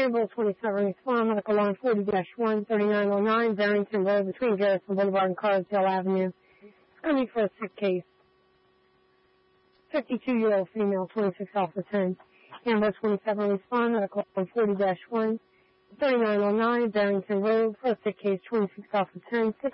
Ambulance 27, respond, medical line 40-1, 3909, Barrington Road between Garrison Boulevard and Carsdale Avenue. Coming for a sick case. 52-year-old female, 26 Alpha 10. Ambulance 27, respond, medical line 40-1, 3909, Barrington Road, for a sick case, 26 Alpha 10,